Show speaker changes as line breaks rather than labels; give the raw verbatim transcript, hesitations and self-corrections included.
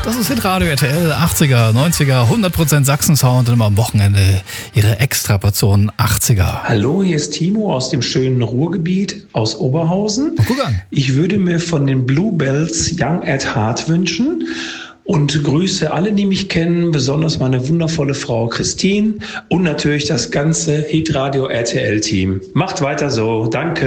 Das ist Hitradio R T L, achtziger, neunziger, hundert Prozent Sachsen-Sound und immer am Wochenende ihre Extraportion achtziger.
Hallo, hier ist Timo aus dem schönen Ruhrgebiet aus Oberhausen.
Oh, guck an.
Ich würde mir von den Bluebells Young at Heart wünschen und grüße alle, die mich kennen, besonders meine wundervolle Frau Christine und natürlich das ganze Hitradio R T L-Team. Macht weiter so, danke.